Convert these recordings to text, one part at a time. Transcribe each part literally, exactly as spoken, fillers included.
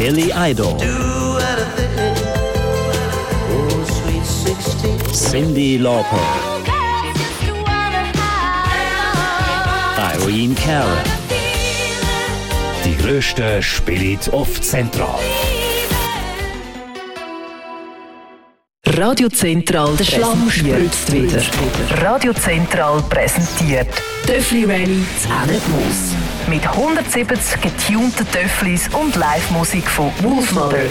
Billy Idol, Cyndi Lauper, Irene Cara. Die grössten spielen auf Zentral. Radio Zentral, der Schlamm spritzt wieder. Radio Zentral präsentiert Töffli Rally Zähnertmoos. Mit hundertsiebzig getunten Töfflis und Live-Musik von Wolfmother.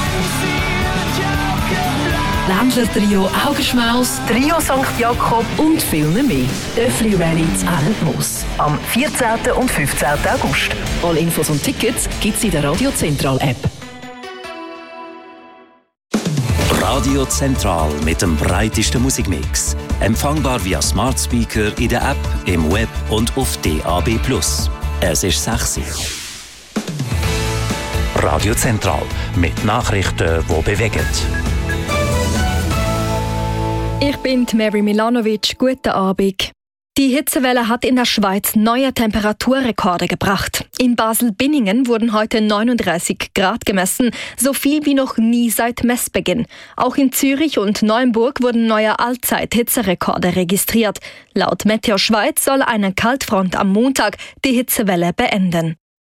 Ländler Trio Augenschmaus, Trio Sankt Jakob und viel mehr. Töffli Rally Zähnertmoos. Am vierzehnten und fünfzehnten August. Alle Infos und Tickets gibt's in der Radio Zentral App. Radio Zentral mit dem breitesten Musikmix. Empfangbar via Smart Speaker in der App, im Web und auf D A B plus. Es ist sechs Uhr. Radio Zentral mit Nachrichten, die bewegen. Ich bin Mary Milanovic. Guten Abend. Die Hitzewelle hat in der Schweiz neue Temperaturrekorde gebracht. In Basel-Binningen wurden heute neununddreißig Grad gemessen, so viel wie noch nie seit Messbeginn. Auch in Zürich und Neuenburg wurden neue Allzeit-Hitzerekorde registriert. Laut Meteo Schweiz soll eine Kaltfront am Montag die Hitzewelle beenden.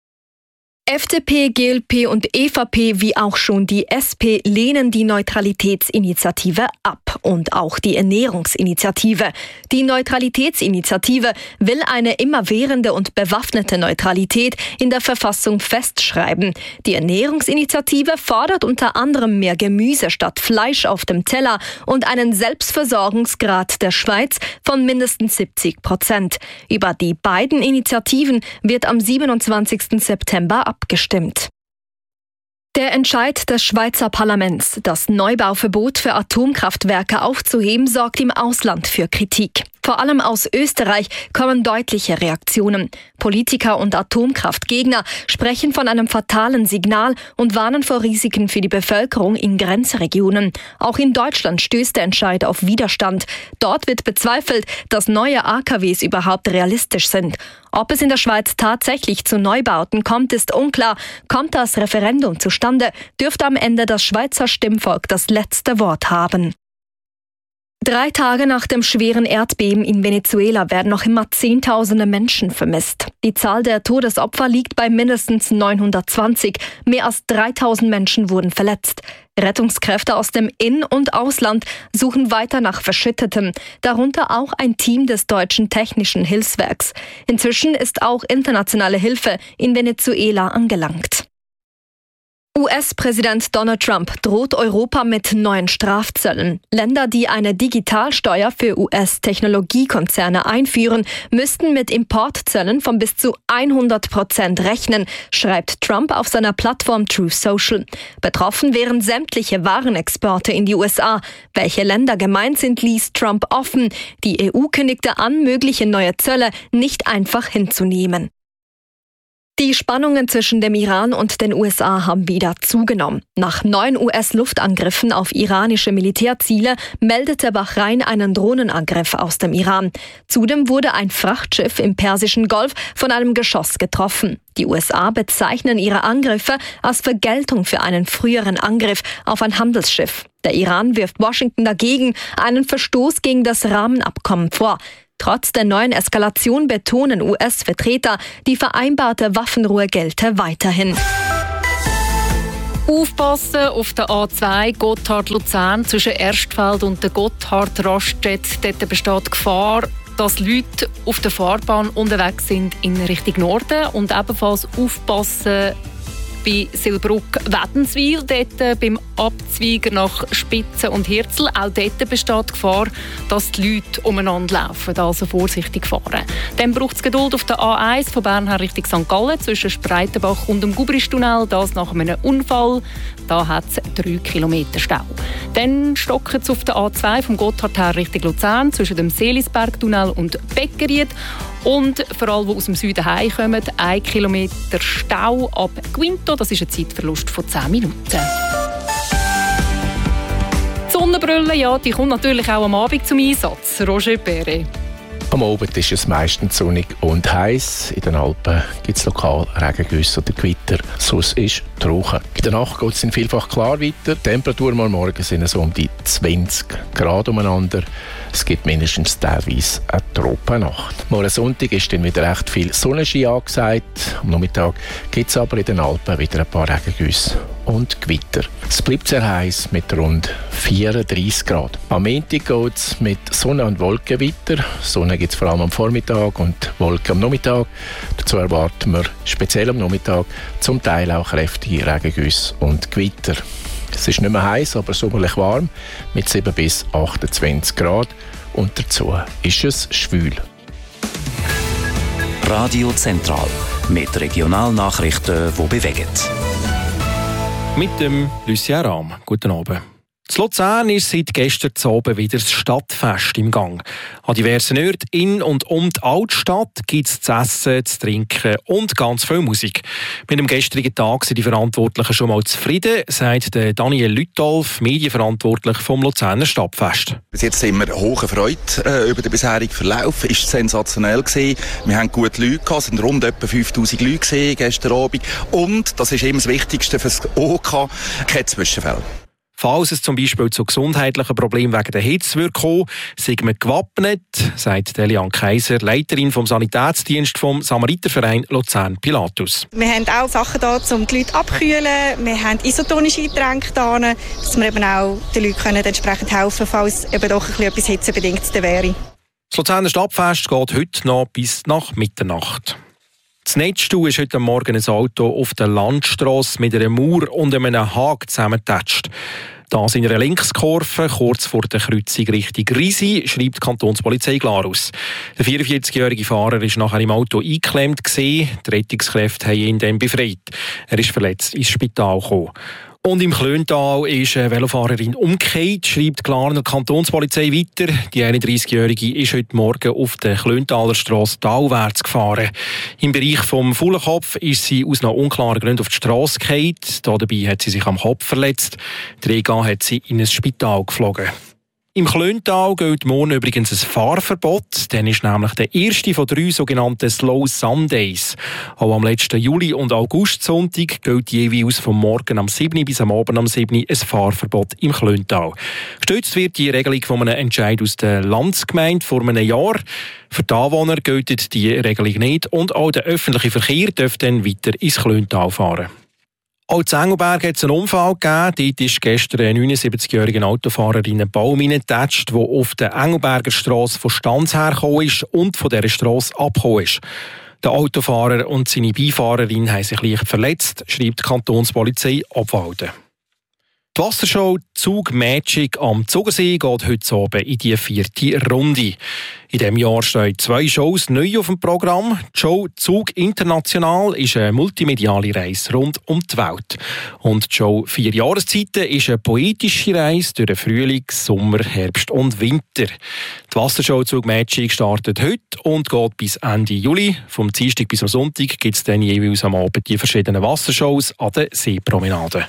F D P, G L P und E V P wie auch schon die S P lehnen die Neutralitätsinitiative ab und auch die Ernährungsinitiative. Die Neutralitätsinitiative will eine immerwährende und bewaffnete Neutralität in der Verfassung festschreiben. Die Ernährungsinitiative fordert unter anderem mehr Gemüse statt Fleisch auf dem Teller und einen Selbstversorgungsgrad der Schweiz von mindestens siebzig Prozent. Über die beiden Initiativen wird am siebenundzwanzigsten September abgestimmt. Der Entscheid des Schweizer Parlaments, das Neubauverbot für Atomkraftwerke aufzuheben, sorgt im Ausland für Kritik. Vor allem aus Österreich kommen deutliche Reaktionen. Politiker und Atomkraftgegner sprechen von einem fatalen Signal und warnen vor Risiken für die Bevölkerung in Grenzregionen. Auch in Deutschland stößt der Entscheid auf Widerstand. Dort wird bezweifelt, dass neue A K Ws überhaupt realistisch sind. Ob es in der Schweiz tatsächlich zu Neubauten kommt, ist unklar. Kommt das Referendum zustande, dürfte am Ende das Schweizer Stimmvolk das letzte Wort haben. Drei Tage nach dem schweren Erdbeben in Venezuela werden noch immer Zehntausende Menschen vermisst. Die Zahl der Todesopfer liegt bei mindestens neunhundertzwanzig. Mehr als dreitausend Menschen wurden verletzt. Rettungskräfte aus dem In- und Ausland suchen weiter nach Verschütteten, darunter auch ein Team des Deutschen Technischen Hilfswerks. Inzwischen ist auch internationale Hilfe in Venezuela angelangt. U S-Präsident Donald Trump droht Europa mit neuen Strafzöllen. Länder, die eine Digitalsteuer für U S-Technologiekonzerne einführen, müssten mit Importzöllen von bis zu hundert Prozent rechnen, schreibt Trump auf seiner Plattform Truth Social. Betroffen wären sämtliche Warenexporte in die U S A. Welche Länder gemeint sind, ließ Trump offen. Die E U kündigte an, mögliche neue Zölle nicht einfach hinzunehmen. Die Spannungen zwischen dem Iran und den U S A haben wieder zugenommen. Nach neun U S-Luftangriffen auf iranische Militärziele meldete Bahrain einen Drohnenangriff aus dem Iran. Zudem wurde ein Frachtschiff im Persischen Golf von einem Geschoss getroffen. Die U S A bezeichnen ihre Angriffe als Vergeltung für einen früheren Angriff auf ein Handelsschiff. Der Iran wirft Washington dagegen einen Verstoß gegen das Rahmenabkommen vor. Trotz der neuen Eskalation betonen U S-Vertreter, die vereinbarte Waffenruhe gelte weiterhin. Aufpassen auf der A zwei Gotthard-Luzern zwischen Erstfeld und der Gotthard-Raststätte. Dort besteht Gefahr, dass Leute auf der Fahrbahn unterwegs sind in Richtung Norden. Und ebenfalls aufpassen bei Silbruck-Wädenswil, dort beim Abzweiger nach Spitzen und Hirzel. Auch dort besteht die Gefahr, dass die Leute umeinander laufen, also vorsichtig fahren. Dann braucht es Geduld auf der A eins von Bern her Richtung Sankt Gallen zwischen Spreitenbach und dem Gubristunnel, das nach einem Unfall. Da hat es drei Kilometer Stau. Dann stockt es auf der A zwei vom Gotthard her Richtung Luzern zwischen dem Seelisbergtunnel und Beckeried. Und für alle, die aus dem Süden heimkommen, ein Kilometer Stau ab Quinto. Das ist ein Zeitverlust von zehn Minuten. Die Sonnenbrille, ja, die kommt natürlich auch am Abend zum Einsatz. Roger Perret. Am Abend ist es meistens sonnig und heiß. In den Alpen gibt es lokal Regengüsse oder Gewitter. Sonst ist trocken. In der Nacht geht es dann vielfach klar weiter. Die Temperaturen am Morgen sind so um die zwanzig Grad umeinander. Es gibt mindestens teilweise eine Tropennacht. Morgen Sonntag ist dann wieder recht viel Sonnenschein angesagt. Am Nachmittag gibt es aber in den Alpen wieder ein paar Regengüsse und Gewitter. Es bleibt sehr heiß mit rund vierunddreissig Grad. Am Montag geht es mit Sonne und Wolken weiter. Sonne gibt es vor allem am Vormittag und Wolken am Nachmittag. Dazu erwarten wir speziell am Nachmittag zum Teil auch kräftige Regengüsse und Gewitter. Es ist nicht mehr heiß, aber sommerlich warm mit sieben bis achtundzwanzig Grad und dazu ist es schwül. Radio Zentral mit Regionalnachrichten, die bewegen. Mit dem Lucien Rahm. Guten Abend. In Luzern ist seit gestern Abend wieder das Stadtfest im Gang. An diversen Orten in und um die Altstadt gibt es zu essen, zu trinken und ganz viel Musik. Mit dem gestrigen Tag sind die Verantwortlichen schon mal zufrieden, sagt Daniel Lütolf, Medienverantwortlich vom Luzerner Stadtfest. Bis jetzt sind wir hoch erfreut äh, über den bisherigen Verlauf. Es war sensationell gewesen. Wir haben gute Leute gehabt, es waren rund etwa fünftausend Leute gewesen, gestern Abend. Und, das ist eben das Wichtigste für das O K, keine Zwischenfälle. Falls es zum Beispiel zu gesundheitlichen Problemen wegen der Hitze kommen, sind wir gewappnet, sagt Eliane Kaiser, Leiterin vom Sanitätsdienst vom Samariterverein Luzern-Pilatus. Wir haben auch Sachen da, um die Leute abzukühlen. Wir haben isotonische Getränke da, dass wir eben auch den Leuten entsprechend helfen können, falls eben doch ein bisschen etwas hitzebedingt wäre. Das Luzerner Stadtfest geht heute noch bis nach Mitternacht. Das Netzstuhl ist heute Morgen ein Auto auf der Landstrasse mit einer Mauer und einem Haken zusammengetatscht. Das in einer Linkskurve, kurz vor der Kreuzung Richtung Risi, schreibt die Kantonspolizei Glarus. Der vierundvierzigjährige Fahrer war nachher im Auto eingeklemmt. Die Rettungskräfte haben ihn dann befreit. Er ist verletzt ins Spital gekommen. Und im Klöntal ist eine Velofahrerin umgekehrt, schreibt die Glarner Kantonspolizei weiter. Die einunddreissigjährige ist heute Morgen auf der Klöntaler Strasse talwärts gefahren. Im Bereich vom Fuhlenkopf ist sie aus noch unklaren Gründen auf die Strasse gefallen. Dabei hat sie sich am Kopf verletzt. Die Rega hat sie in ein Spital geflogen. Im Klöntal gilt morgen übrigens ein Fahrverbot. Dann ist nämlich der erste von drei sogenannten Slow Sundays. Auch am letzten Juli- und Augustsonntag gilt jeweils vom Morgen am sieben bis am Abend am sieben ein Fahrverbot im Klöntal. Gestützt wird die Regelung von einem Entscheid aus der Landsgemeinde vor einem Jahr. Für die Anwohner gilt die Regelung nicht und auch der öffentliche Verkehr darf dann weiter ins Klöntal fahren. Auch in Engelberg hat es einen Unfall gegeben. Dort ist gestern eine neunundsiebzigjährige Autofahrerin einen Baum hineingetatscht, der auf der Engelberger Strasse von Stanz hergekommen ist und von dieser Strasse abgekommen ist. Der Autofahrer und seine Beifahrerin haben sich leicht verletzt, schreibt die Kantonspolizei Obwalden. Die Wassershow Zug Magic am Zugersee geht heute Abend in die vierte Runde. In diesem Jahr stehen zwei Shows neu auf dem Programm. Die Show Zug International ist eine multimediale Reise rund um die Welt. Und die Show Vier Jahreszeiten ist eine poetische Reise durch den Frühling, Sommer, Herbst und Winter. Die Wassershow Zug Magic startet heute und geht bis Ende Juli. Vom Dienstag bis am Sonntag gibt es dann jeweils am Abend die verschiedenen Wassershows an der Seepromenade.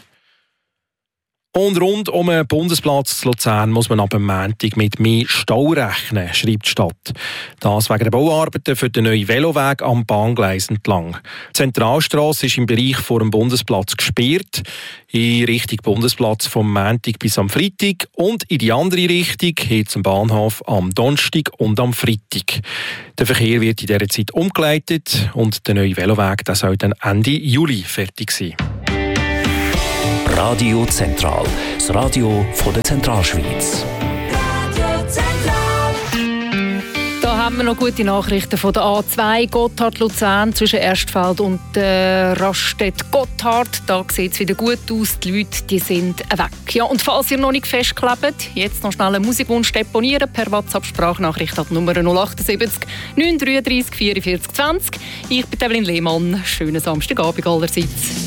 Und rund um den Bundesplatz zu Luzern muss man ab dem Montag mit mehr Stau rechnen, schreibt die Stadt. Das wegen der Bauarbeiten für den neuen Veloweg am Bahngleis entlang. Die Zentralstrasse ist im Bereich vor dem Bundesplatz gesperrt, in Richtung Bundesplatz vom Montag bis am Freitag und in die andere Richtung hin zum Bahnhof am Donnerstag und am Freitag. Der Verkehr wird in dieser Zeit umgeleitet und der neue Veloweg der soll dann Ende Juli fertig sein. Radio Zentral, das Radio von der Zentralschweiz. Da haben wir noch gute Nachrichten von der A zwei Gotthard-Luzern zwischen Erstfeld und äh, Rastett-Gotthard. Da sieht es wieder gut aus. Die Leute die sind weg. Ja, und falls ihr noch nicht festklebt, jetzt noch schnell einen Musikwunsch deponieren per WhatsApp-Sprachnachricht an die Nummer null acht sieben neun drei drei vierundvierzig zwanzig. Ich bin Evelyn Lehmann. Schönen Samstagabend allerseits.